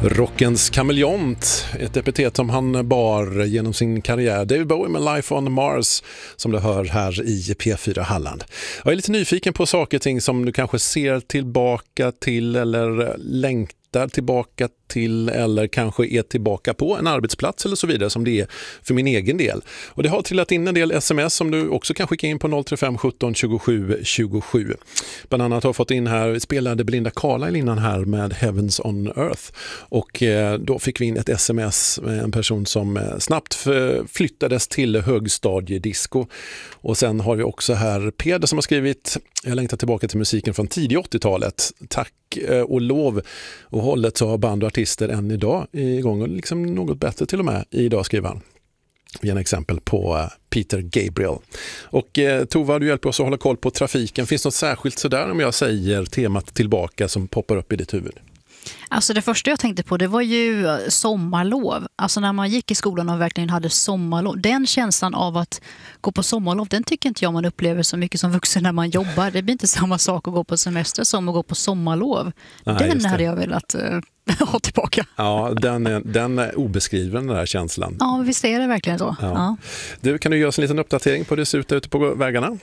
Rockens kameleont, ett epitet som han bar genom sin karriär. David Bowie med Life on Mars, som du hör här i P4 Halland. Jag är lite nyfiken på saker och ting som du kanske ser tillbaka till eller längtar tillbaka till eller kanske är tillbaka på en arbetsplats eller så vidare, som det är för min egen del. Och det har trillat in en del sms som du också kan skicka in på 035 17 27 27. Bland annat har jag fått in här, spelade Belinda Carlisle innan här med Heavens on Earth, och då fick vi in ett sms med en person som snabbt flyttades till högstadiedisco. Och sen har vi också här Peder som har skrivit: jag längtar tillbaka till musiken från tidig 80-talet. Tack och lov och hållet så har band och artister än idag igång, och liksom något bättre till och med idag, skriver han. Vi har en exempel på Peter Gabriel. Och Tova, du hjälper oss att hålla koll på trafiken. Finns något särskilt sådär om jag säger temat tillbaka som poppar upp i ditt huvud? Alltså det första jag tänkte på, det var ju sommarlov. Alltså när man gick i skolan och verkligen hade sommarlov. Den känslan av att gå på sommarlov, den tycker inte jag man upplever så mycket som vuxen när man jobbar. Det blir inte samma sak att gå på semester som att gå på sommarlov. Nej, den hade jag velat ha tillbaka. Ja, den är obeskriven, den här känslan. Ja, visst är det verkligen så. Ja. Ja. Du, kan du göra oss en liten uppdatering på hur det ser ut ute på vägarna?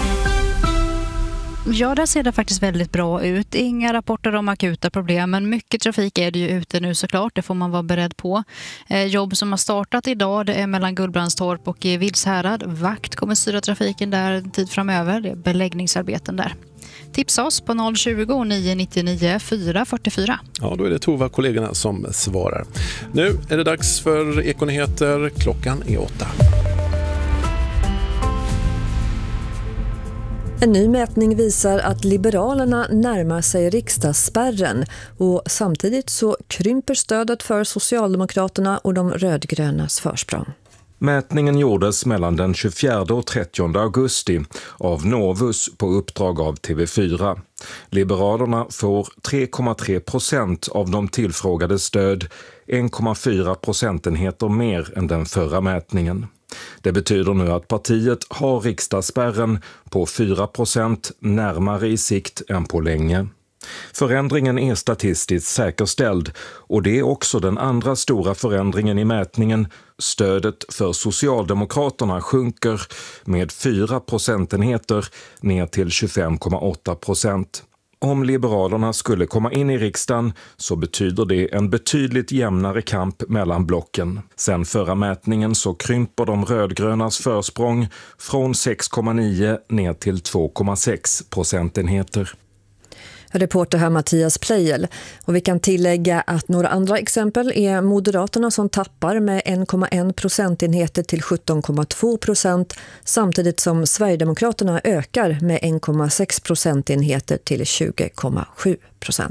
Ja, där ser det faktiskt väldigt bra ut. Inga rapporter om akuta problem, men mycket trafik är det ju ute nu såklart. Det får man vara beredd på. Jobb som har startat idag, det är mellan Gullbrandstorp och Vilshärad. Vakt kommer styra trafiken där en tid framöver. Det är beläggningsarbeten där. Tipsa oss på 020 999 444. Ja, då är det Tova, kollegorna, som svarar. Nu är det dags för Ekonyheter. Klockan är 8. En ny mätning visar att Liberalerna närmar sig riksdagsspärren, och samtidigt så krymper stödet för Socialdemokraterna och de rödgrönas försprång. Mätningen gjordes mellan den 24 och 30 augusti av Novus på uppdrag av TV4. Liberalerna får 3,3% av de tillfrågade stöd, 1,4 procentenheter mer än den förra mätningen. Det betyder nu att partiet har riksdagsspärren på 4% närmare i sikt än på länge. Förändringen är statistiskt säkerställd, och det är också den andra stora förändringen i mätningen. Stödet för Socialdemokraterna sjunker med 4 procentenheter ner till 25,8%. Om Liberalerna skulle komma in i riksdagen så betyder det en betydligt jämnare kamp mellan blocken. Sen förra mätningen så krymper de rödgrönas försprång från 6,9 ner till 2,6 procentenheter. Reporter här Mattias Plejel. Och vi kan tillägga att några andra exempel är Moderaterna som tappar med 1,1 procentenheter till 17,2%, samtidigt som Sverigedemokraterna ökar med 1,6 procentenheter till 20,7%.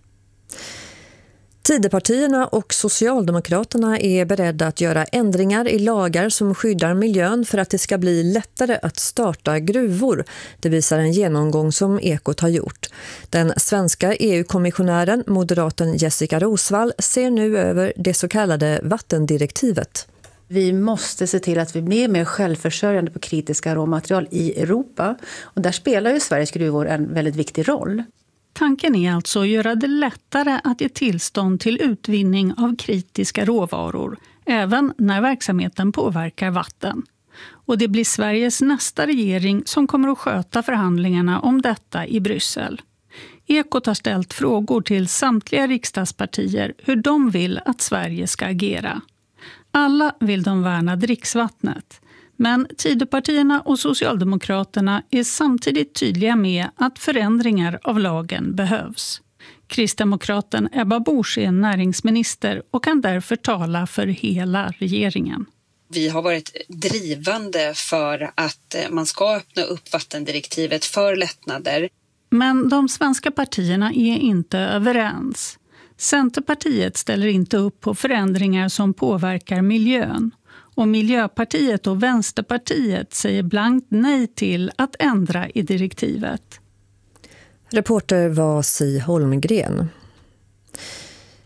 Tidöpartierna och Socialdemokraterna är beredda att göra ändringar i lagar som skyddar miljön för att det ska bli lättare att starta gruvor. Det visar en genomgång som Ekot har gjort. Den svenska EU-kommissionären, moderaten Jessica Rosvall, ser nu över det så kallade vattendirektivet. Vi måste se till att vi blir mer självförsörjande på kritiska råmaterial i Europa. Och där spelar ju Sveriges gruvor en väldigt viktig roll. Tanken är alltså att göra det lättare att ge tillstånd till utvinning av kritiska råvaror, även när verksamheten påverkar vatten. Och det blir Sveriges nästa regering som kommer att sköta förhandlingarna om detta i Bryssel. Ekot har ställt frågor till samtliga riksdagspartier hur de vill att Sverige ska agera. Alla vill de värna dricksvattnet. Men Tidöpartierna och Socialdemokraterna är samtidigt tydliga med att förändringar av lagen behövs. Kristdemokraten Ebba Busch är näringsminister och kan därför tala för hela regeringen. Vi har varit drivande för att man ska öppna upp vattendirektivet för lättnader. Men de svenska partierna är inte överens. Centerpartiet ställer inte upp på förändringar som påverkar miljön. Och Miljöpartiet och Vänsterpartiet säger blankt nej till att ändra i direktivet. Reporter var Si Holmgren.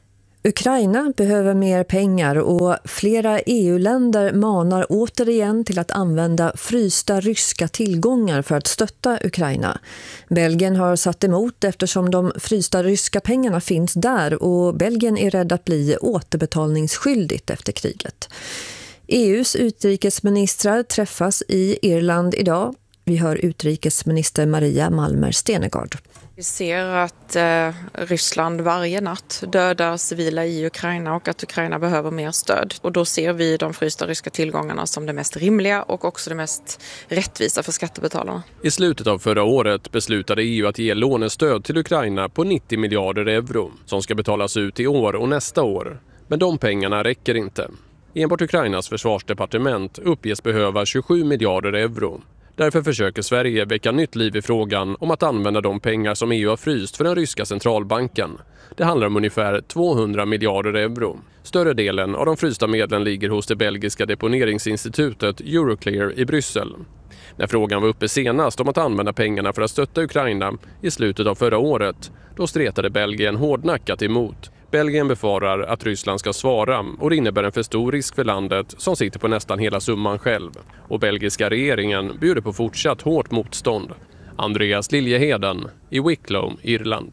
Ukraina behöver mer pengar och flera EU-länder manar återigen till att använda frysta ryska tillgångar för att stötta Ukraina. Belgien har satt emot eftersom de frysta ryska pengarna finns där och Belgien är rädd att bli återbetalningsskyldigt efter kriget. EUs utrikesministrar träffas i Irland idag. Vi hör utrikesminister Maria Malmer Stenegård. Vi ser att Ryssland varje natt dödar civila i Ukraina och att Ukraina behöver mer stöd. Och då ser vi de frysta ryska tillgångarna som det mest rimliga och också det mest rättvisa för skattebetalarna. I slutet av förra året beslutade EU att ge lånestöd till Ukraina på 90 miljarder euro som ska betalas ut i år och nästa år. Men de pengarna räcker inte. Enbart Ukrainas försvarsdepartement uppges behöva 27 miljarder euro. Därför försöker Sverige väcka nytt liv i frågan om att använda de pengar som EU har fryst för den ryska centralbanken. Det handlar om ungefär 200 miljarder euro. Större delen av de frysta medlen ligger hos det belgiska deponeringsinstitutet Euroclear i Bryssel. När frågan var uppe senast om att använda pengarna för att stötta Ukraina i slutet av förra året, då stretade Belgien hårdnackat emot. Belgien befarar att Ryssland ska svara och det innebär en för stor risk för landet som sitter på nästan hela summan själv. Och belgiska regeringen bjuder på fortsatt hårt motstånd. Andreas Liljeheden i Wicklow, Irland.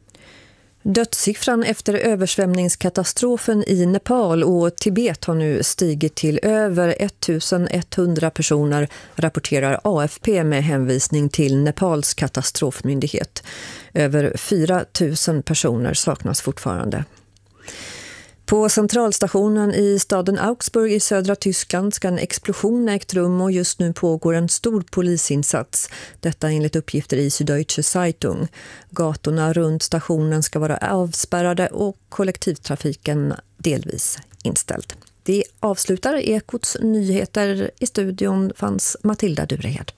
Dödssiffran efter översvämningskatastrofen i Nepal och Tibet har nu stigit till över 1100 personer, rapporterar AFP med hänvisning till Nepals katastrofmyndighet. Över 4 000 personer saknas fortfarande. På centralstationen i staden Augsburg i södra Tyskland ska en explosion ägt rum och just nu pågår en stor polisinsats. Detta enligt uppgifter i Süddeutsche Zeitung. Gatorna runt stationen ska vara avspärrade och kollektivtrafiken delvis inställd. Det avslutar Ekots nyheter. I studion fanns Matilda Durehed.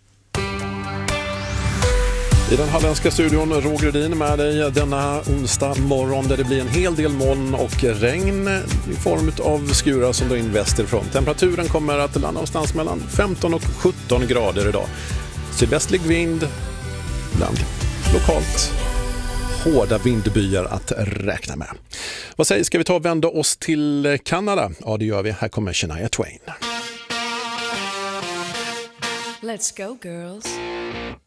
I den halländska studion Roger Rudin med dig denna onsdag morgon där det blir en hel del moln och regn i form av skurar som drar in västerifrån. Temperaturen kommer att landa någonstans mellan 15 och 17 grader idag. Sydvästlig vind, ibland lokalt hårda vindbyar att räkna med. Vad säger, ska vi ta och vända oss till Kanada? Ja, det gör vi. Här kommer Shania Twain. Let's go, girls.